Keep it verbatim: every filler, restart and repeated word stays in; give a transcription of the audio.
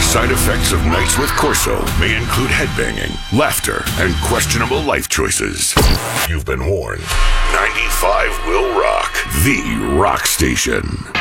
side effects of nights with Corso may include headbanging, laughter, and questionable life choices. You've been warned. ninety-five will rock. The rock station.